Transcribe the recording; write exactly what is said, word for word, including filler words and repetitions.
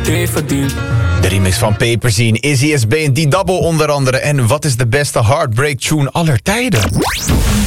drie verdient. De remix van Paperzine, Izzy S B en D-Double onder andere. En wat is de beste heartbreak tune aller tijden?